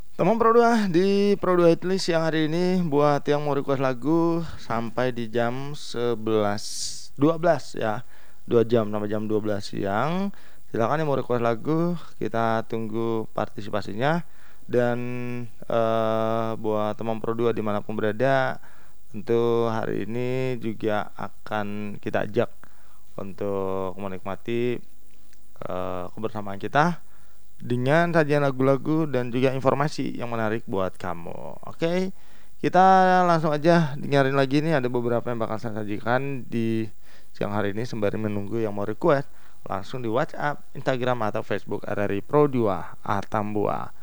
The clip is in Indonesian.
Teman Pro 2 di Pro 2 Hitlist siang hari ini buat yang mau request lagu sampai di jam 12 ya. 2 jam sampai jam 12 siang. Silakan yang mau request lagu, kita tunggu partisipasinya. Dan buat teman Pro 2 dimanapun berada, tentu hari ini juga akan kita ajak untuk menikmati kebersamaan kita dengan sajian lagu-lagu dan juga informasi yang menarik buat kamu. Oke, kita langsung aja dengerin lagi nih, ada beberapa yang bakal saya sajikan di siang hari ini sembari menunggu yang mau request langsung di WhatsApp, Instagram atau Facebook RRI Pro 2 Atambua.